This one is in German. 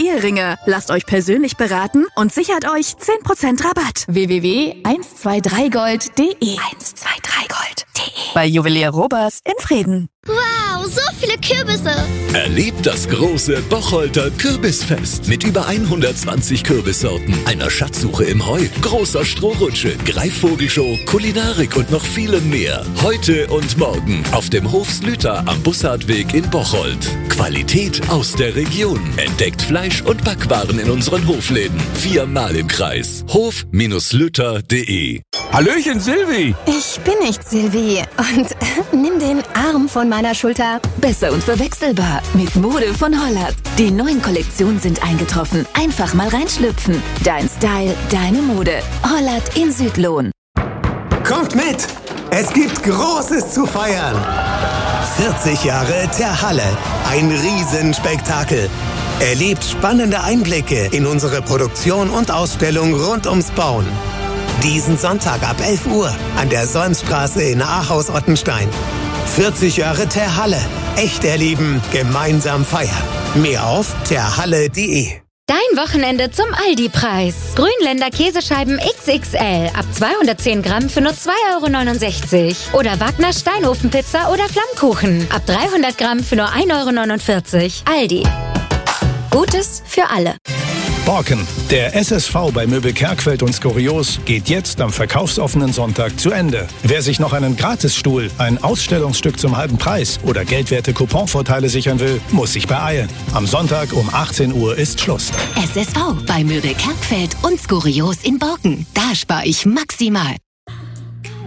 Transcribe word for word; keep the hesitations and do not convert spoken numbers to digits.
Eheringe. Lasst euch persönlich beraten und sichert euch zehn Prozent Rabatt. w w w punkt eins zwei drei gold punkt de eins zwei drei gold punkt de Bei Juwelier Robers in Frieden. Wow, so viele Kürbisse! Erlebt das große Bocholter Kürbisfest mit über hundertzwanzig Kürbissorten, einer Schatzsuche im Heu, großer Strohrutsche, Greifvogelshow, Kulinarik und noch vielem mehr. Heute und morgen auf dem Hof Slüter am Bussardweg in Bocholt. Qualität aus der Region. Entdeckt Fleisch und Backwaren in unseren Hofläden. Viermal im Kreis. hof Slüter punkt de. Hallöchen, Silvi! Ich bin nicht Silvi und nimm den Arm von meiner Schulter. Besser und verwechselbar mit Mode von Hollert. Die neuen Kollektionen sind eingetroffen. Einfach mal reinschlüpfen. Dein Style, deine Mode. Hollert in Südlohn. Kommt mit! Es gibt Großes zu feiern. vierzig Jahre Ter Halle. Ein Riesenspektakel. Erlebt spannende Einblicke in unsere Produktion und Ausstellung rund ums Bauen. Diesen Sonntag ab elf Uhr an der Solmstraße in Ahaus-Ottenstein. vierzig Jahre Ter Halle. Echt erleben, gemeinsam feiern. Mehr auf terhalle punkt de. Dein Wochenende zum Aldi-Preis. Grünländer Käsescheiben X X L ab zweihundertzehn Gramm für nur zwei Euro neunundsechzig. Oder Wagner Steinofenpizza oder Flammkuchen ab dreihundert Gramm für nur ein Euro neunundvierzig. Aldi. Gutes für alle. Borken, der S S V bei Möbel Kerkwelt und Skurios geht jetzt am verkaufsoffenen Sonntag zu Ende. Wer sich noch einen Gratisstuhl, ein Ausstellungsstück zum halben Preis oder geldwerte Couponvorteile sichern will, muss sich beeilen. Am Sonntag um achtzehn Uhr ist Schluss. S S V bei Möbel Kerkwelt und Skurios in Borken. Da spare ich maximal.